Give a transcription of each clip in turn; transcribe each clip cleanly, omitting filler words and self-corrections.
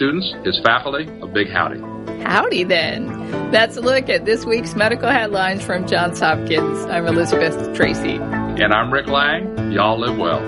students, his faculty, a big howdy. Howdy then. That's a look at this week's medical headlines from Johns Hopkins. I'm Elizabeth Tracy. And I'm Rick Lang. Y'all live well.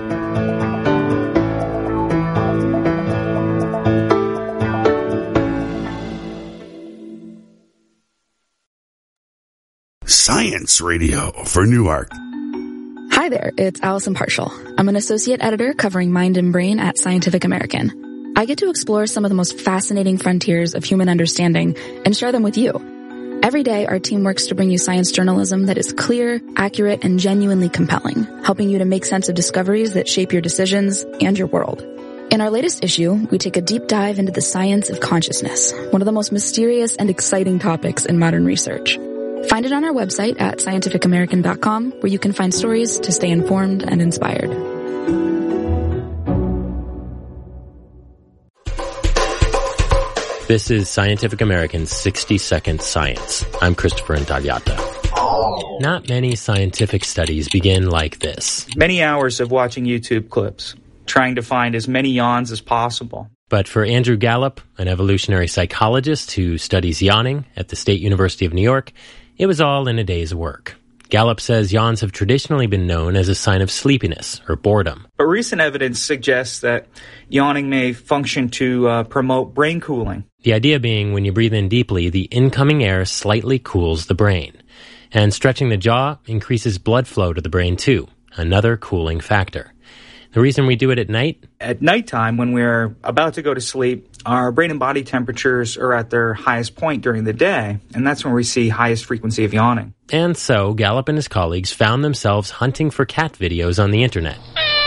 Science Radio for Newark. Hi there, it's Allison Partial. I'm an associate editor covering mind and brain at Scientific American. I get to explore some of the most fascinating frontiers of human understanding and share them with you. Every day, our team works to bring you science journalism that is clear, accurate, and genuinely compelling, helping you to make sense of discoveries that shape your decisions and your world. In our latest issue, we take a deep dive into the science of consciousness, one of the most mysterious and exciting topics in modern research. Find it on our website at scientificamerican.com, where you can find stories to stay informed and inspired. This is Scientific American's 60-Second Science. I'm Christopher Intagliata. Not many scientific studies begin like this. Many hours of watching YouTube clips, trying to find as many yawns as possible. But for Andrew Gallup, an evolutionary psychologist who studies yawning at the State University of New York, it was all in a day's work. Gallup says yawns have traditionally been known as a sign of sleepiness or boredom. But recent evidence suggests that yawning may function to promote brain cooling. The idea being when you breathe in deeply, the incoming air slightly cools the brain. And stretching the jaw increases blood flow to the brain too, another cooling factor. The reason we do it at night? At nighttime, when we're about to go to sleep, our brain and body temperatures are at their highest point during the day, and that's when we see highest frequency of yawning. And so, Gallup and his colleagues found themselves hunting for cat videos on the internet.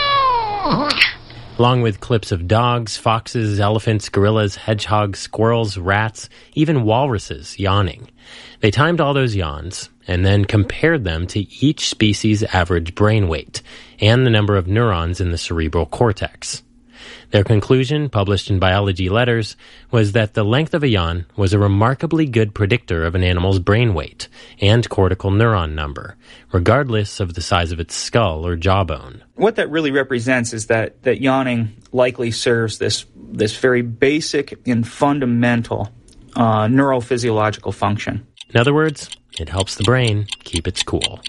Along with clips of dogs, foxes, elephants, gorillas, hedgehogs, squirrels, rats, even walruses yawning. They timed all those yawns and then compared them to each species' average brain weight and the number of neurons in the cerebral cortex. Their conclusion, published in Biology Letters, was that the length of a yawn was a remarkably good predictor of an animal's brain weight and cortical neuron number, regardless of the size of its skull or jawbone. What that really represents is that yawning likely serves this very basic and fundamental neurophysiological function. In other words, it helps the brain keep its cool.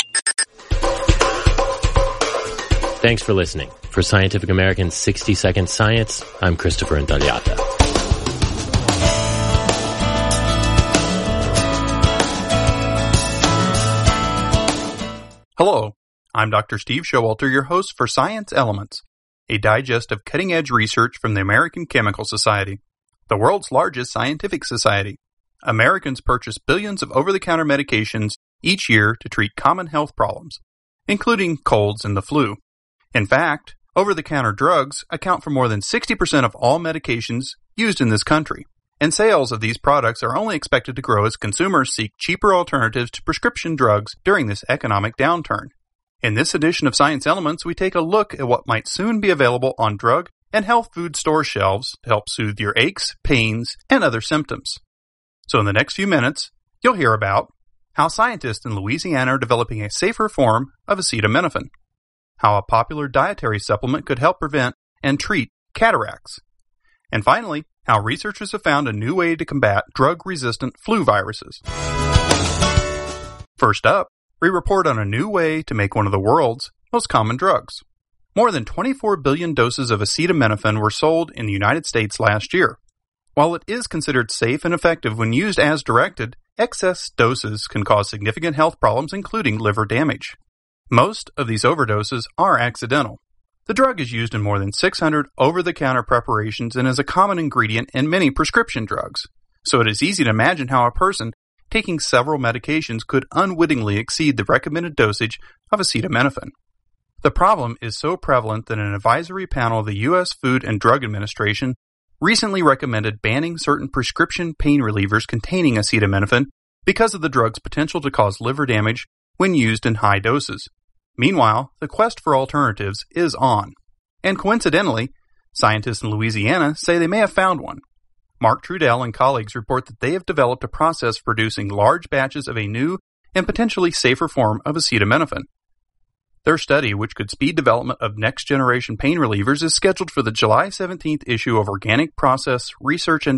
Thanks for listening. For Scientific American's 60-Second Science, I'm Christopher Intagliata. Hello, I'm Dr. Steve Showalter, your host for Science Elements, a digest of cutting-edge research from the American Chemical Society, the world's largest scientific society. Americans purchase billions of over-the-counter medications each year to treat common health problems, including colds and the flu. In fact, over-the-counter drugs account for more than 60% of all medications used in this country, and sales of these products are only expected to grow as consumers seek cheaper alternatives to prescription drugs during this economic downturn. In this edition of Science Elements, we take a look at what might soon be available on drug and health food store shelves to help soothe your aches, pains, and other symptoms. So in the next few minutes, you'll hear about how scientists in Louisiana are developing a safer form of acetaminophen, how a popular dietary supplement could help prevent and treat cataracts, and finally, how researchers have found a new way to combat drug-resistant flu viruses. First up, we report on a new way to make one of the world's most common drugs. More than 24 billion doses of acetaminophen were sold in the United States last year. While it is considered safe and effective when used as directed, excess doses can cause significant health problems, including liver damage. Most of these overdoses are accidental. The drug is used in more than 600 over-the-counter preparations and is a common ingredient in many prescription drugs. So it is easy to imagine how a person taking several medications could unwittingly exceed the recommended dosage of acetaminophen. The problem is so prevalent that an advisory panel of the U.S. Food and Drug Administration recently recommended banning certain prescription pain relievers containing acetaminophen because of the drug's potential to cause liver damage when used in high doses. Meanwhile, the quest for alternatives is on. And coincidentally, scientists in Louisiana say they may have found one. Mark Trudell and colleagues report that they have developed a process for producing large batches of a new and potentially safer form of acetaminophen. Their study, which could speed development of next-generation pain relievers, is scheduled for the July 17th issue of Organic Process Research and